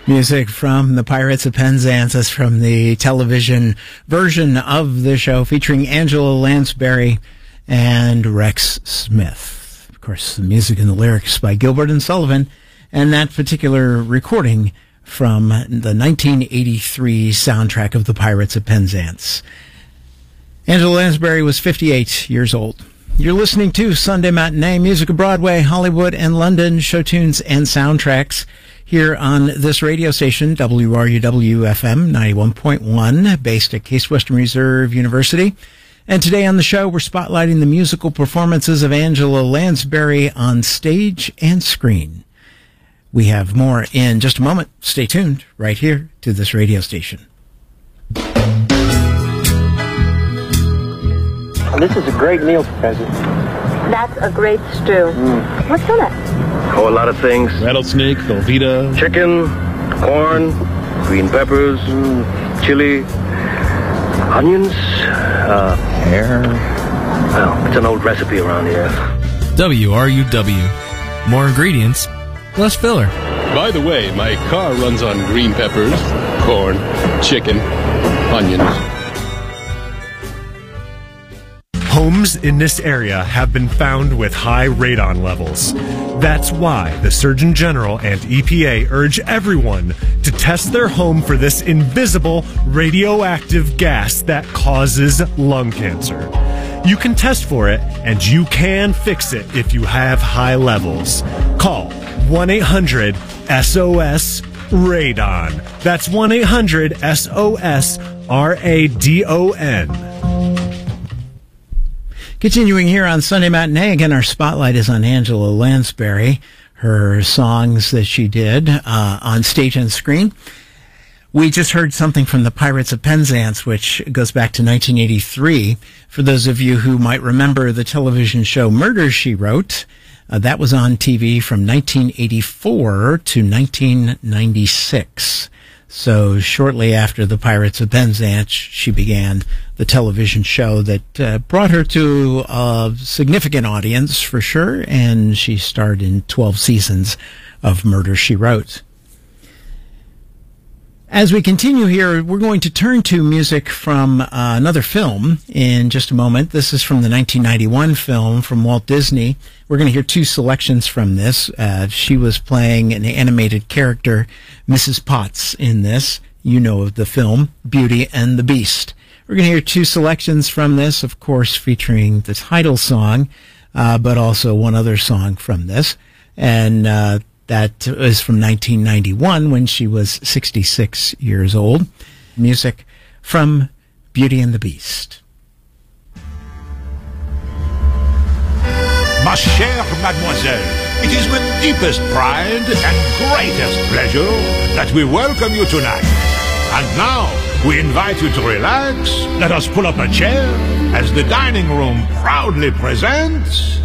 Music from the Pirates of Penzance. That's from the television version of the show featuring Angela Lansbury and Rex Smith. Of course, the music and the lyrics by Gilbert and Sullivan, and that particular recording from the 1983 soundtrack of the Pirates of Penzance. Angela Lansbury was 58 years old. You're listening to Sunday Matinee, music of Broadway, Hollywood, and London, show tunes and soundtracks here on this radio station, WRUW-FM 91.1, based at Case Western Reserve University. And today on the show, we're spotlighting the musical performances of Angela Lansbury on stage and screen. We have more in just a moment. Stay tuned right here to this radio station. This is a great meal, Professor. That's a great stew. What's in it? Oh, a lot of things. Rattlesnake, Velveeta. Chicken, corn, green peppers, chili, onions, Hair. well, it's an old recipe around here. WRUW. More ingredients, less filler. By the way, my car runs on green peppers, corn, chicken, onions. Homes in this area have been found with high radon levels. That's why the Surgeon General and EPA urge everyone to test their home for this invisible radioactive gas that causes lung cancer. You can test for it, and you can fix it if you have high levels. Call 1-800-SOS-RADON. That's 1-800-SOS-RADON. Continuing here on Sunday Matinee, again, our spotlight is on Angela Lansbury, her songs that she did on stage and screen. We just heard something from the Pirates of Penzance, which goes back to 1983. For those of you who might remember the television show Murder, She Wrote, that was on TV from 1984 to 1996. So shortly after the Pirates of Penzance, she began the television show that brought her to a significant audience for sure, and she starred in 12 seasons of Murder, She Wrote. As we continue here, we're going to turn to music from another film in just a moment. This is from the 1991 film from Walt Disney. We're going to hear two selections from this. She was playing an animated character, Mrs. Potts, in this. You know of the film, Beauty and the Beast. We're going to hear two selections from this, of course, featuring the title song, but also one other song from this. And that is from 1991 when she was 66 years old. Music from Beauty and the Beast. Ma chère mademoiselle, it is with deepest pride and greatest pleasure that we welcome you tonight. And now, we invite you to relax, let us pull up a chair, as the dining room proudly presents...